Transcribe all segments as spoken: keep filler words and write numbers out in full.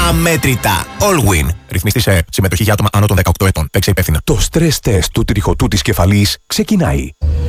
αμέτρητα. Allwin. Ρυθμιστή σε συμμετοχή για άτομα άνω των δεκαοκτώ ετών. Παίξε υπεύθυνα. Το stress test του τριχωτού της κεφαλής ξεκινάει.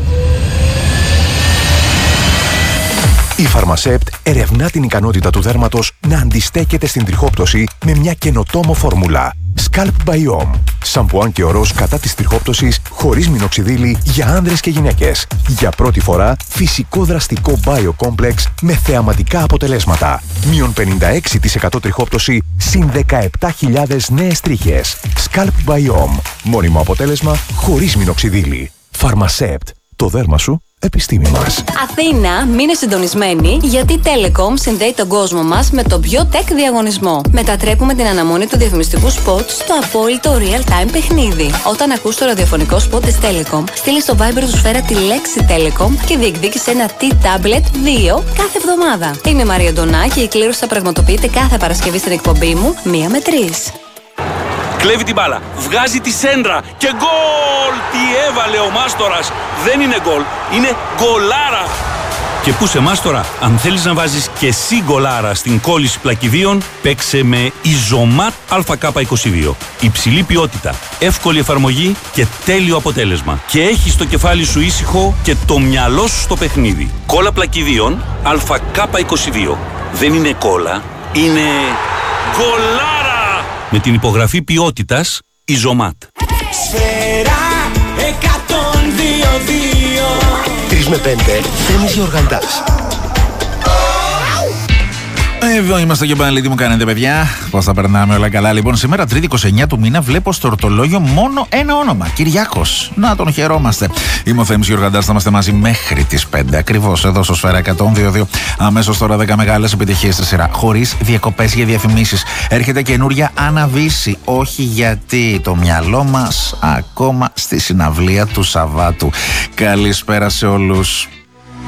Η Pharmacept ερευνά την ικανότητα του δέρματος να αντιστέκεται στην τριχόπτωση με μια καινοτόμο φόρμουλα. Scalp Biome. Σαμπουάν και ορός κατά της τριχόπτωσης χωρίς μινοξιδίλη για άνδρες και γυναίκες. Για πρώτη φορά φυσικό δραστικό Biocomplex με θεαματικά αποτελέσματα. Μείον πενήντα έξι τοις εκατό τριχόπτωση συν δεκαεπτά χιλιάδες νέες τρίχες. Scalp Biome. Μόνιμο αποτέλεσμα χωρίς μινοξιδίλη. Pharmacept. Το δέρμα σου, επιστήμη μας. Αθήνα, μείνε συντονισμένοι, γιατί η Telecom συνδέει τον κόσμο μας με το πιο tech διαγωνισμό. Μετατρέπουμε την αναμονή του διαφημιστικού σποτ στο απόλυτο real-time παιχνίδι. Όταν ακούς το ραδιοφωνικό σποτ της Telecom, στείλει στο Viber του Σφαίρα τη λέξη Telecom και διεκδίκησε ένα T-Tablet δύο κάθε εβδομάδα. Είμαι η Μαρία Ντονά και η κλήρωση θα πραγματοποιείται κάθε Παρασκευή στην εκπομπή μου μία με τρεις. Κλέβει την μπάλα, βγάζει τη σέντρα και γκολ! Τι έβαλε ο Μάστορας! Δεν είναι γκολ, είναι γκολάρα! Και πού σε Μάστορα, αν θέλεις να βάζεις και εσύ γκολάρα στην κόλληση πλακιδίων, παίξε με Ιζωμάτ Α Κ είκοσι δύο. Υψηλή ποιότητα, εύκολη εφαρμογή και τέλειο αποτέλεσμα. Και έχεις το κεφάλι σου ήσυχο και το μυαλό σου στο παιχνίδι. Κόλλα πλακιδίων Α Κ είκοσι δύο. Δεν είναι κόλλα, είναι γκολάρα! Με την υπογραφή ποιότητας Ιζωμάτ. Σφαίρα εκατόν δύο δύο. τρεις με πέντε, Θέμης Γεωργαντάς. Εδώ είμαστε και πάλι, τι μου κάνετε παιδιά, πώς θα περνάμε όλα καλά. Λοιπόν, σήμερα Τρίτη είκοσι εννέα του μήνα βλέπω στο ορτολόγιο μόνο ένα όνομα, Κυριάκος. Να τον χαιρόμαστε. Είμαι ο Θέμης Γεωργαντάς, θα είμαστε μαζί μέχρι τις πέντε ακριβώς εδώ στο Σφαίρα εκατόν δύο δύο. Αμέσως τώρα δέκα μεγάλες επιτυχίες στη σειρά, χωρίς διακοπές για διαφημίσεις. Έρχεται καινούρια Αναβίση, όχι γιατί το μυαλό μας ακόμα στη συναυλία του Σαββάτου. Καλησπέρα σε όλους.